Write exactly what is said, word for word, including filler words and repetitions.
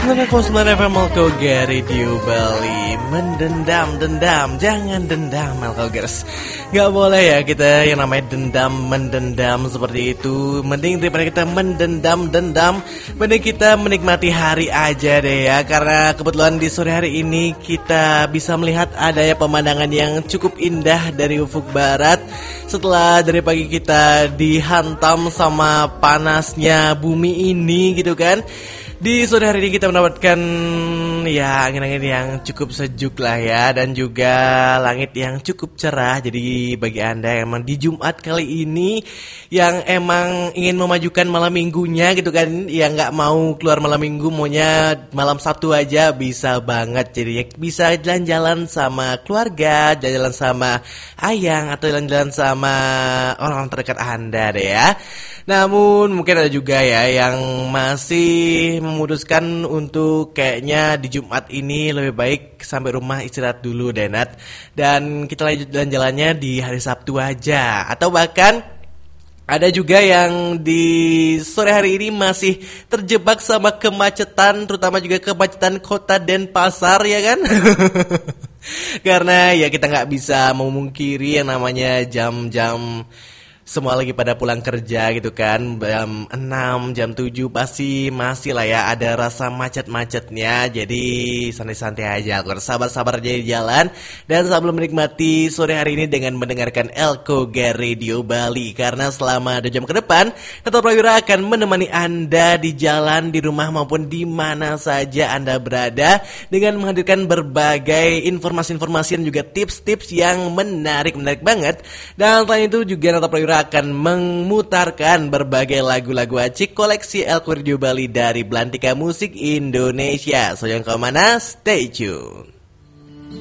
sembilan F M Malkoga Radio Bali. Mendendam-dendam, jangan dendam Malkogers. Gak boleh ya kita yang namanya dendam, mendendam seperti itu. Mending daripada kita mendendam-dendam, mending kita menikmati hari aja deh ya. Karena kebetulan di sore hari ini kita bisa melihat adanya pemandangan yang cukup indah dari ufuk barat. Setelah dari pagi kita dihantam sama panasnya bumi ini gitu kan. Di sore hari ini kita mendapatkan ya angin-angin yang cukup sejuk lah ya. Dan juga langit yang cukup cerah. Jadi bagi anda yang emang di Jumat kali ini yang emang ingin memajukan malam minggunya gitu kan, yang gak mau keluar malam minggu, maunya malam Sabtu aja, bisa banget. Jadi ya bisa jalan-jalan sama keluarga, jalan-jalan sama ayang, atau jalan-jalan sama orang terdekat anda deh ya. Namun mungkin ada juga ya yang masih memutuskan untuk kayaknya di Jumat ini lebih baik sampai rumah istirahat dulu deh Nat. Dan kita lanjut jalan-jalannya di hari Sabtu aja. Atau bahkan ada juga yang di sore hari ini masih terjebak sama kemacetan, terutama juga kemacetan kota Denpasar ya kan. Karena ya kita gak bisa memungkiri yang namanya jam-jam semua lagi pada pulang kerja gitu kan. Jam enam, jam tujuh pasti masih lah ya ada rasa macet-macetnya. Jadi santai-santai aja, aku sabar-sabar aja di jalan. Dan sebelum menikmati sore hari ini dengan mendengarkan Elkoga Radio Bali, karena selama dua jam ke depan Natal Prawira akan menemani anda di jalan, di rumah maupun di mana saja anda berada, dengan menghadirkan berbagai informasi-informasi dan juga tips-tips yang menarik-menarik banget. Dan selain itu juga Natal Prawira akan memutarkan berbagai lagu-lagu acik koleksi Elkoga Radio Bali dari Belantika Musik Indonesia. So yang kemana? Stay tune.